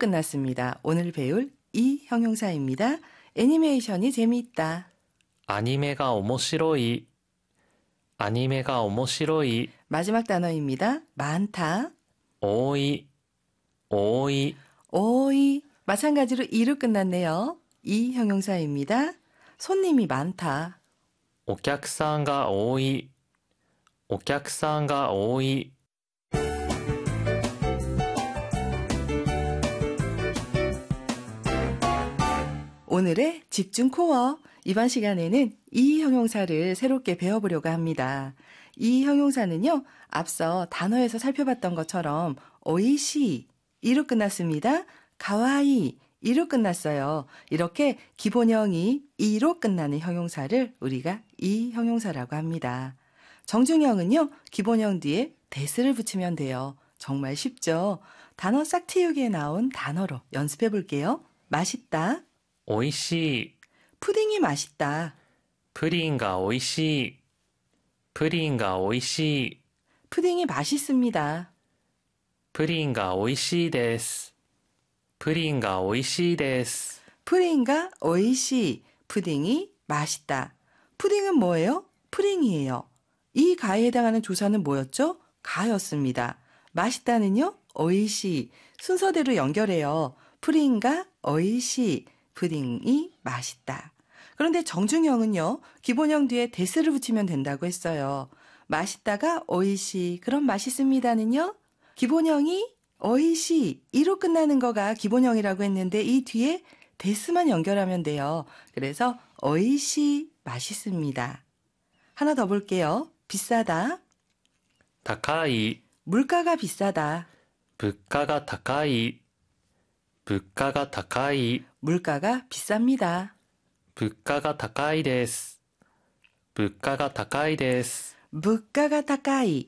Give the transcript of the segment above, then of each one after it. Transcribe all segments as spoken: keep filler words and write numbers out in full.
끝났습니다. 오늘 배울 이 형용사입니다. 애니메이션이 재미있다. アニメが面白い。アニメが面白い。 마지막 단어입니다. 많다. 多い。多い。 오이. 마찬가지로 이로 끝났네요. 이 형용사입니다. 손님이 많다. お客さんが多い。お客さんが多い。 오늘의 집중 코어. 이번 시간에는 이 형용사를 새롭게 배워보려고 합니다. 이 형용사는요, 앞서 단어에서 살펴봤던 것처럼 오이시 이로 끝났습니다. 가와이 이로 끝났어요. 이렇게 기본형이 이로 끝나는 형용사를 우리가 이 형용사라고 합니다. 정중형은요, 기본형 뒤에 데스를 붙이면 돼요. 정말 쉽죠? 단어 싹 틔우기에 나온 단어로 연습해 볼게요. 맛있다. おいしい。 푸딩이 맛있다. プリンがおいしい。プリンがおいしい。 푸딩이 맛있습니다. プリンがおいしいです。プリンがおいしいです。 푸딩가 오이시. 푸딩이 맛있다. 푸딩은 뭐예요? 푸딩이에요. 이 가에 해당하는 조사는 뭐였죠? 가였습니다. 맛있다는요? 오이시. 순서대로 연결해요. 푸딩가 오이시. 푸딩이 맛있다. 그런데 정중형은요, 기본형 뒤에 데스를 붙이면 된다고 했어요. 맛있다가 오이시, 그럼 맛있습니다는요, 기본형이 오이시, 이로 끝나는 거가 기본형이라고 했는데 이 뒤에 데스만 연결하면 돼요. 그래서 오이시, 맛있습니다. 하나 더 볼게요. 비싸다. 高い。 물가가 비싸다. 物価が高い。物価が高い。 물가가 비쌉니다. 物価が高いです。物価が高いです。 물가가 타까이.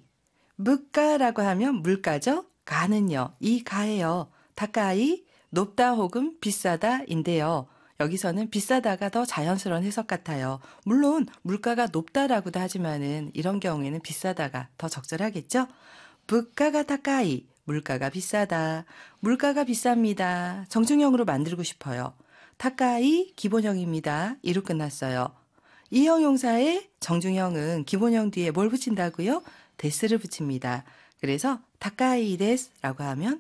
물가라고 하면 물가죠? 가는요. 이 가예요. 타까이, 높다 혹은 비싸다인데요. 여기서는 비싸다가 더 자연스러운 해석 같아요. 물론 물가가 높다라고도 하지만은 이런 경우에는 비싸다가 더 적절하겠죠? 물가가 타까이. 물가가 비싸다. 물가가 비쌉니다. 정중형으로 만들고 싶어요. 타까이 기본형입니다. 이로 끝났어요. 이 형용사의 정중형은 기본형 뒤에 뭘 붙인다고요? 데스를 붙입니다. 그래서 타까이 데스라고 하면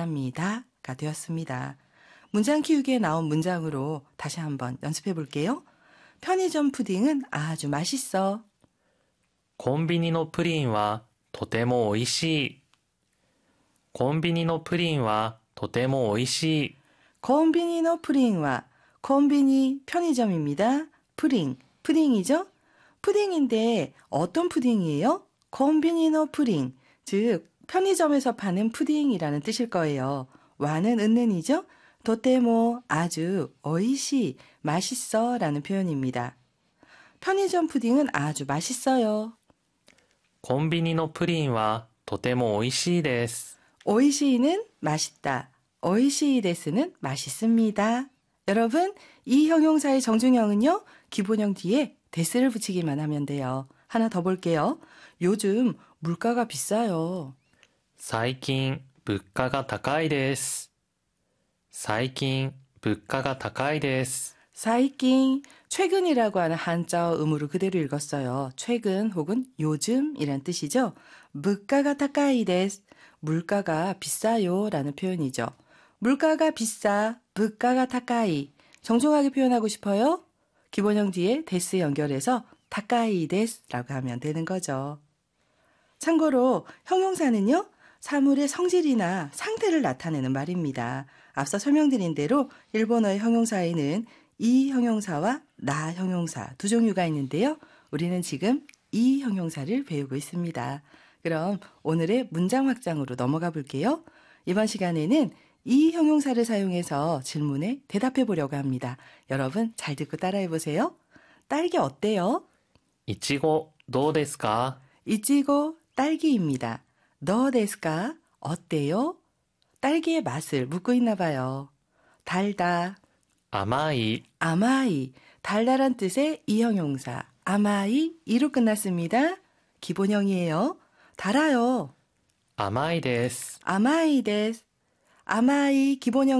비쌉니다가 되었습니다. 문장 키우기에 나온 문장으로 다시 한번 연습해 볼게요. 편의점 푸딩은 아주 맛있어. コンビニのプリンはとてもおいしい。コンビニのプリンはとてもおいしい。 콤비니노 푸딩와 콤비니 편의점입니다. 푸딩, 푸딩이죠? 푸딩인데 어떤 푸딩이에요? 콤비니노 푸딩, 즉 편의점에서 파는 푸딩이라는 뜻일 거예요. 와는 은는이죠? 도테모 아주 오이시, 맛있어 라는 표현입니다. 편의점 푸딩은 아주 맛있어요. コンビニのプリンはとてもおいしいです。 오이시는 맛있다. 오이시데스는 맛있습니다. 여러분, 이 형용사의 정중형은요, 기본형 뒤에 데스를 붙이기만 하면 돼요. 하나 더 볼게요. 요즘 물가가 비싸요. 最近物価が高いです。最近物価が高いです。 사이킹, 최근이라고 하는 한자어 음으로 그대로 읽었어요. 최근 혹은 요즘이란 뜻이죠. 물가가 타까이데스, 물가가 비싸요 라는 표현이죠. 물가가 비싸, 물가가 타까이. 정중하게 표현하고 싶어요? 기본형 뒤에 데스 연결해서 타까이 데스라고 하면 되는 거죠. 참고로 형용사는요, 사물의 성질이나 상태를 나타내는 말입니다. 앞서 설명드린 대로 일본어의 형용사에는 이 형용사와 나 형용사 두 종류가 있는데요. 우리는 지금 이 형용사를 배우고 있습니다. 그럼 오늘의 문장 확장으로 넘어가 볼게요. 이번 시간에는 이 형용사를 사용해서 질문에 대답해 보려고 합니다. 여러분 잘 듣고 따라해 보세요. 딸기 어때요? いちごどうですか? 이치고 딸기입니다. 너 데스까? 어때요? 딸기의 맛을 묻고 있나 봐요. 달다. 甘い。 아마이. 달달한 뜻의 이 형용사. 아마이. 이로 끝났습니다. 기본형이에요. 달아요. 甘いです。 아마이 데스. 아마이 기본형